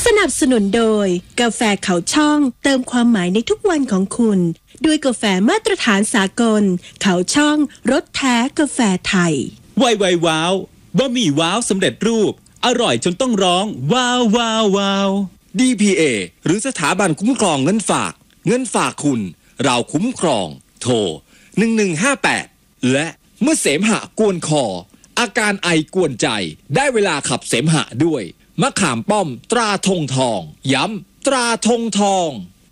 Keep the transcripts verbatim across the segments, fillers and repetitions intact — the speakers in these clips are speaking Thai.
สนับสนุนโดยกาแฟเขาช่องเติมความหมายในทุกวันของคุณด้วยกาแฟมาตรฐานสากลเขาช่องรสแท้กาแฟไทยไวไวว้าวบะหมี่ว้าวสำเร็จรูปอร่อยจนต้องร้องว้าวว้าวว้าวดี พี เอ หรือสถาบันคุ้มครองเงินฝากเงินฝากคุณเราคุ้มครองโทรหนึ่งหนึ่งห้าแปดและเมื่อเสมหะกวนคออาการไอกวนใจได้เวลาขับเสมหะด้วยมะขามป้อมตราธงทองย้ำตราธงทอง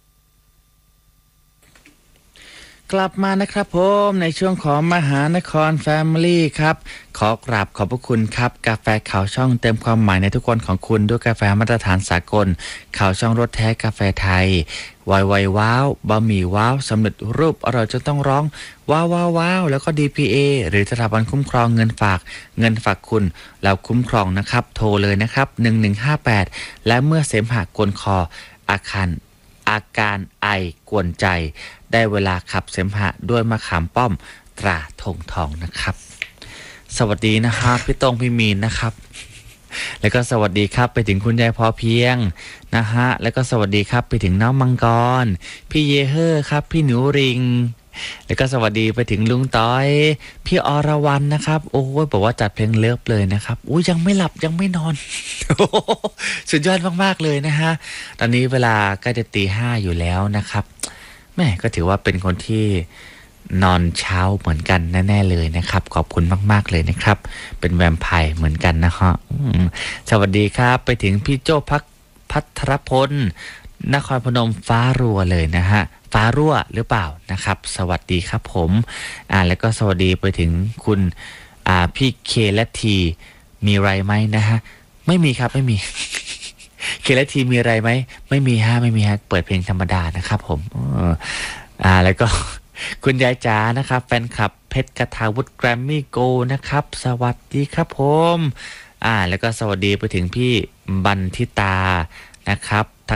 กลับมานะครับผมในช่วงของมหานครแฟมิลี่ครับขอกราบขอบพระคุณครับกาแฟขาวช่องเติมความหมายในทุกคนของคุณด้วยกาแฟมาตรฐานสากลขาวช่องรสแท้กาแฟไทยไวไวว้าวบะหมี่ว้าวสำเร็จรูปอร่อยจนต้องร้องว้าวว้าวว้าวแล้วก็ ดี พี เอ หรือสถาบันคุ้มครองเงินฝากเงินฝากคุณเราคุ้มครองนะครับโทรเลยนะครับหนึ่งหนึ่งห้าแปดและเมื่อเสมหะกวนคออาการอาการไอกวนใจได้เวลาขับเสมหะด้วยมะขามป้อมตราธงทองนะครับสวัสดีนะครับพี่ตงพี่มีนนะครับแล้วก็สวัสดีครับไปถึงคุณยายพอเพียงนะฮะแล้วก็สวัสดีครับไปถึงน้องมังกรพี่เยเฮอร์ครับพี่หนูริงแล้วก็สวัสดีไปถึงลุงต้อยพี่อรวรรณนะครับโอ้ยบอกว่าจัดเพลงเลิฟเลยนะครับอู้ยังไม่หลับยังไม่นอน สุดยอดมากๆเลยนะฮะตอนนี้เวลาใกล้จะตีห้าอยู่แล้วนะครับแม่ก็ถือว่าเป็นคนที่นอนเช้าเหมือนกันแน่ๆเลยนะครับขอบคุณมากๆเลยนะครับเป็นแวมไพร์เหมือนกันนะฮะสวัสดีครับไปถึงพี่โจ้พักพัทรพลนครพนมฟ้ารั่วเลยนะฮะฟ้ารั่วหรือเปล่านะครับสวัสดีครับผมอ่าแล้วก็สวัสดีไปถึงคุณอ่าพี่เคและทีมีไรไหมนะฮะไม่มีครับไม่มี เคและทีมีอะไรไหมไม่มีฮะไม่มีฮะเปิดเพลงธรรมดานะครับผมอ่าแล้วก็คุณยายจ๋านะครับแฟนคลับเพชรกทาวุฒิแกรมมี่โกนะครับสวัสดีครับผมอ่าแล้วก็สวัสดีไปถึงพี่บันทิตานะครับ